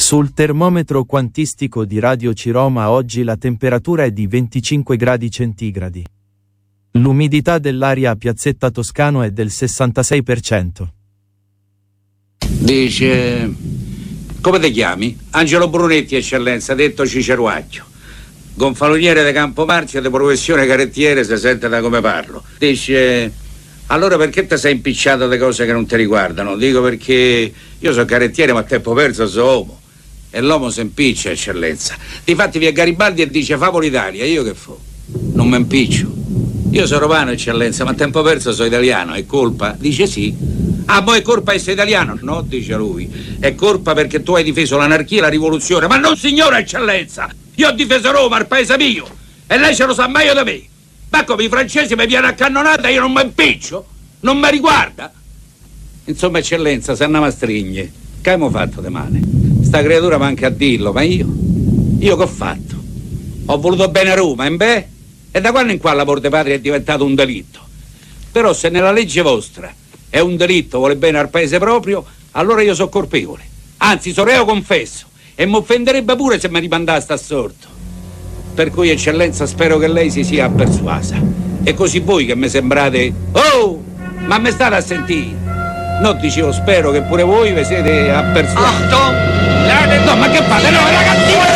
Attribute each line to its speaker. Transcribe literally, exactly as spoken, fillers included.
Speaker 1: Sul termometro quantistico di Radio Ciroma oggi la temperatura è di venticinque gradi centigradi. L'umidità dell'aria a Piazzetta Toscano è del sessantasei per cento.
Speaker 2: Dice... come ti chiami? Angelo Brunetti, eccellenza, detto Ciceruacchio. Gonfaloniere di Campomarzio, di professione carettiere, si sente da come parlo. Dice... allora perché ti sei impicciato di cose che non ti riguardano? Dico perché io sono carettiere ma a tempo perso sono uomo. E l'uomo si impiccia, eccellenza. Difatti vi è Garibaldi e dice favolo Italia, io che fo? Non mi impiccio. Io sono romano, eccellenza, ma a tempo perso sono italiano. È colpa? Dice sì. Ah, poi è colpa essere italiano? No, dice lui. È colpa perché tu hai difeso l'anarchia e la rivoluzione. Ma non signora, eccellenza! Io ho difeso Roma, il paese mio. E lei ce lo sa meglio da me. Ma come i francesi mi viene a cannonata e io non mi impiccio? Non mi riguarda? Insomma, eccellenza, se andiamo a strigne, che abbiamo fatto di male? Sta creatura manca a dirlo, ma io? Io che ho fatto? Ho voluto bene a Roma, e beh? E da quando in qua l'amor di patria è diventato un delitto? Però se nella legge vostra è un delitto, vuole bene al paese proprio, allora io sono colpevole. Anzi, sono reo confesso, e mi offenderebbe pure se mi rimandaste assorto. Per cui, eccellenza, spero che lei si sia persuasa. E così voi che mi sembrate... oh! Ma me state a sentire? No, dicevo, spero che pure voi vi siete a persuasa.
Speaker 3: Achtung!
Speaker 2: No, ma che fate? No, ragazzi!